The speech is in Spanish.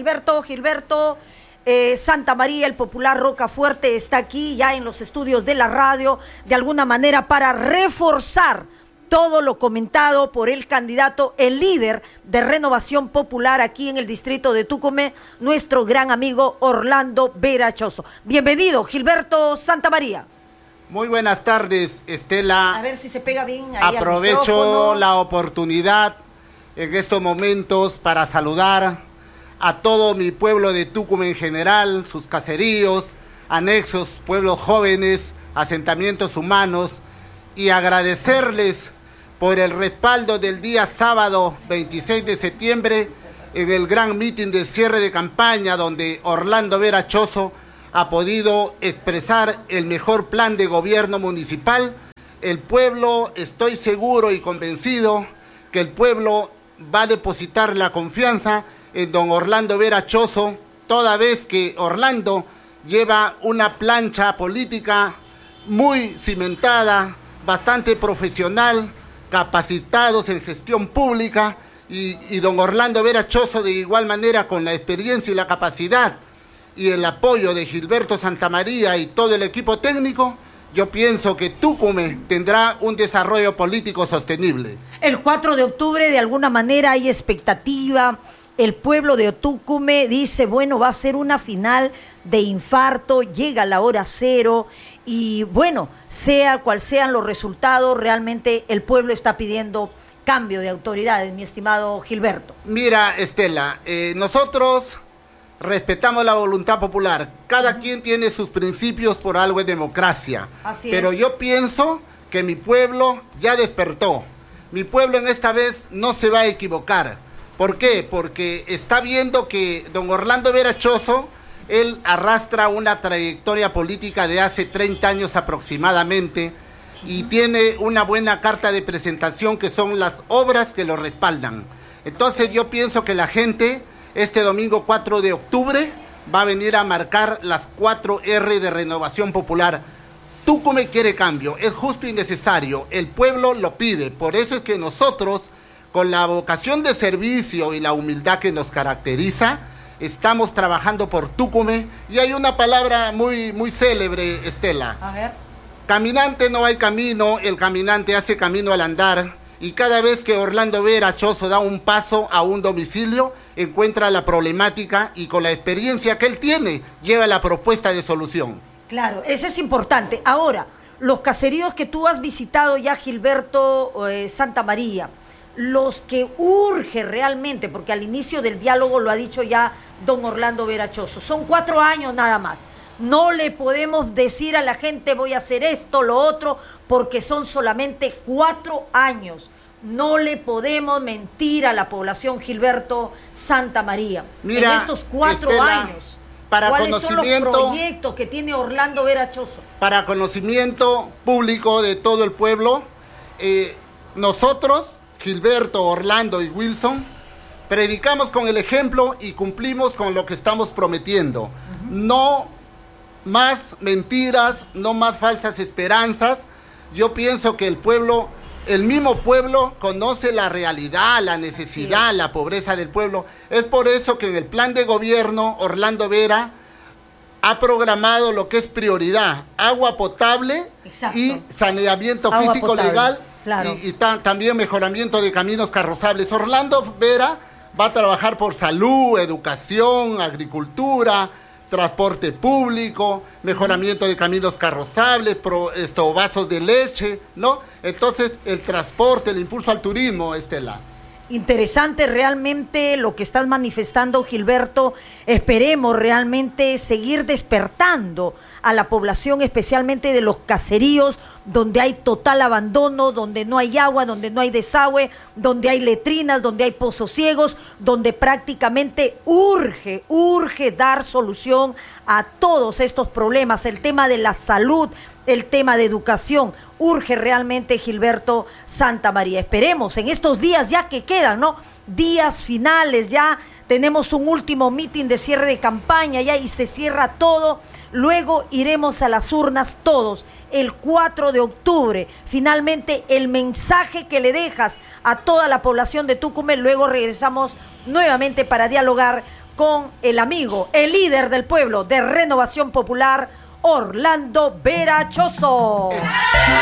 Gilberto Santa María, el popular Rocafuerte, está aquí ya en los estudios de la radio, de alguna manera para reforzar todo lo comentado por el candidato, el líder de Renovación Popular aquí en el distrito de Tucumán, nuestro gran amigo Orlando Vera Choso. Bienvenido, Gilberto Santa María. Muy buenas tardes, Estela. A ver si se pega bien ahí. Aprovecho la oportunidad en estos momentos para saludar a todo mi pueblo de Tucumán en general, sus caseríos, anexos, pueblos jóvenes, asentamientos humanos, y agradecerles por el respaldo del día sábado 26 de septiembre en el gran mitin de cierre de campaña, donde Orlando Vera Choso ha podido expresar el mejor plan de gobierno municipal. El pueblo, estoy seguro y convencido que el pueblo va a depositar la confianza en don Orlando Vera Choso, toda vez que Orlando lleva una plancha política muy cimentada, bastante profesional, capacitados en gestión pública, y don Orlando Vera Choso de igual manera, con la experiencia y la capacidad y el apoyo de Gilberto Santa María y todo el equipo técnico. Yo pienso que Tucumán tendrá un desarrollo político sostenible. El 4 de octubre de alguna manera hay expectativa. El pueblo de Tucumán dice, bueno, va a ser una final de infarto, llega la hora cero y bueno, sea cual sean los resultados, realmente el pueblo está pidiendo cambio de autoridades, mi estimado Gilberto. Mira, Estela, nosotros respetamos la voluntad popular. Cada quien tiene sus principios, por algo es democracia. Así Pero es. yo pienso que mi pueblo ya despertó. Mi pueblo en esta vez no se va a equivocar. ¿Por qué? Porque está viendo que don Orlando Vera Choso, él arrastra una trayectoria política de hace 30 años aproximadamente y tiene una buena carta de presentación, que son las obras que lo respaldan. Entonces yo pienso que la gente este domingo 4 de octubre va a venir a marcar las 4 R de Renovación Popular. Tucumán quiere cambio, es justo y necesario, el pueblo lo pide. Por eso es que nosotros, con la vocación de servicio y la humildad que nos caracteriza, estamos trabajando por Tucumán. Y hay una palabra muy célebre, Estela. A ver. Caminante no hay camino, el caminante hace camino al andar. Y cada vez que Orlando Vera Choso da un paso a un domicilio, encuentra la problemática y con la experiencia que él tiene, lleva la propuesta de solución. Claro, eso es importante. Ahora, los caseríos que tú has visitado ya, Gilberto Santa María, los que urge realmente, porque al inicio del diálogo lo ha dicho ya don Orlando Vera Choso, son 4 años nada más. No le podemos decir a la gente voy a hacer esto, lo otro, porque son solamente 4 años. No le podemos mentir a la población, Gilberto Santa María. Mira, en estos 4 Estela, años, para ¿cuáles son los conocimiento, proyectos que tiene Orlando Vera Choso? Para conocimiento público de todo el pueblo, nosotros, Gilberto, Orlando y Wilson, predicamos con el ejemplo y cumplimos con lo que estamos prometiendo. No más mentiras, no más falsas esperanzas. Yo pienso que el mismo pueblo conoce la realidad, la necesidad, la pobreza del pueblo. Es por eso que en el plan de gobierno Orlando Vera ha programado lo que es prioridad: agua potable. Exacto. Y saneamiento Agua físico potable, legal, claro. y también mejoramiento de caminos carrozables. Orlando Vera va a trabajar por salud, educación, agricultura, transporte público, mejoramiento de caminos carrozables, vasos de leche, ¿no? Entonces, el transporte, el impulso al turismo, Estela. Interesante realmente lo que estás manifestando, Gilberto. Esperemos realmente seguir despertando a la población, especialmente de los caseríos, donde hay total abandono, donde no hay agua, donde no hay desagüe, donde hay letrinas, donde hay pozos ciegos, donde prácticamente urge dar solución a todos estos problemas. El tema de la salud, el tema de educación, urge realmente, Gilberto Santa María. Esperemos en estos días ya que quedan, ¿no? Días finales, ya tenemos un último mitin de cierre de campaña ya y se cierra todo. Luego iremos a las urnas todos el 4 de octubre. Finalmente, el mensaje que le dejas a toda la población de Tucumán. Luego regresamos nuevamente para dialogar con el amigo, el líder del pueblo de Renovación Popular, Orlando Vera Chozo.